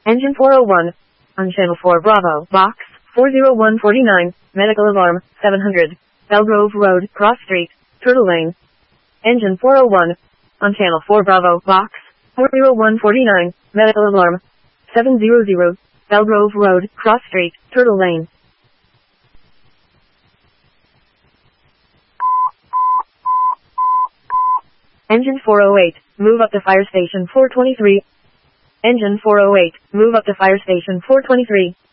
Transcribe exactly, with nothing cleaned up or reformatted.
Engine four oh one. On channel four Bravo, box four oh one forty-nine, medical alarm, seven hundred, Belgrove Road, Cross Street, Turtle Lane. Engine four oh one. On channel four Bravo, box four oh one forty-nine, medical alarm, seven hundred, Belgrove Road, Cross Street, Turtle Lane. Engine four oh eight, move up to fire station four twenty-three. Engine four oh eight, move up to fire station four twenty-three.